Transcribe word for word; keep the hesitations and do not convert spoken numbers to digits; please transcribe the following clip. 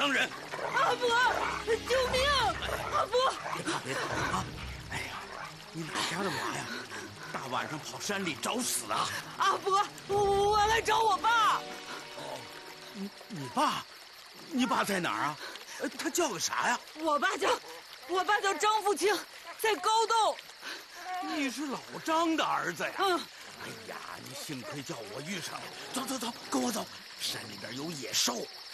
伤人。 阿伯，救命！阿伯， 别怕别怕啊！哎呀，你哪家的娃呀？大晚上跑山里找死啊！ 阿伯，我我来找我爸。 哦，你你爸，你爸在哪儿啊？呃，他叫个啥呀？ 我爸叫，我爸叫张富清，在高洞。 你是老张的儿子呀？ 嗯。 哎呀，你幸亏叫我遇上了。走走走，跟我走，山里边有野兽。